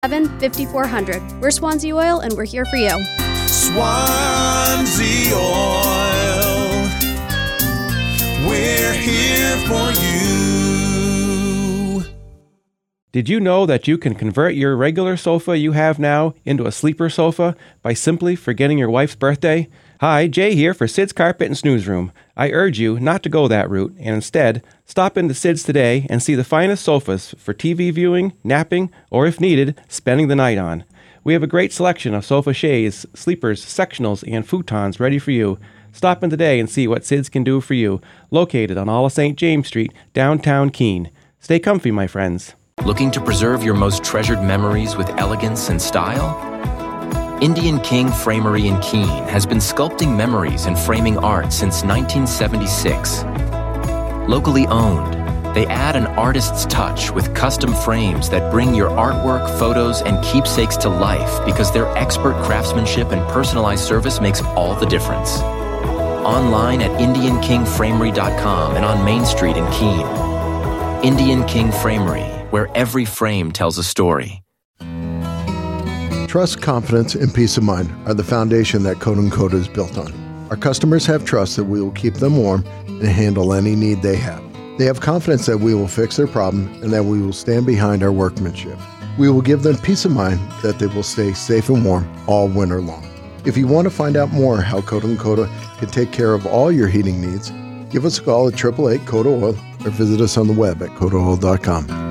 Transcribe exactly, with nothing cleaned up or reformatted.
fifty-four hundred. We're Swansea Oil, and we're here for you. Swansea Oil, we're here for you. Did you know that you can convert your regular sofa you have now into a sleeper sofa by simply forgetting your wife's birthday? Hi, Jay here for Sid's Carpet and Snooze Room. I urge you not to go that route and instead stop into Sid's today and see the finest sofas for T V viewing, napping, or if needed, spending the night on. We have a great selection of sofa chaise, sleepers, sectionals, and futons ready for you. Stop in today and see what Sid's can do for you, located on All of Saint James Street, downtown Keene. Stay comfy, my friends. Looking to preserve your most treasured memories with elegance and style? Indian King Framery in Keene has been sculpting memories and framing art since nineteen seventy-six. Locally owned, they add an artist's touch with custom frames that bring your artwork, photos, and keepsakes to life because their expert craftsmanship and personalized service makes all the difference. Online at indian king framery dot com and on Main Street in Keene. Indian King Framery, where every frame tells a story. Trust, confidence, and peace of mind are the foundation that Coat and Coat is built on. Our customers have trust that we will keep them warm and handle any need they have. They have confidence that we will fix their problem and that we will stand behind our workmanship. We will give them peace of mind that they will stay safe and warm all winter long. If you want to find out more how Coat and Coat can take care of all your heating needs, give us a call at eight eight eight, C O A T, O I L or visit us on the web at coat oil dot com.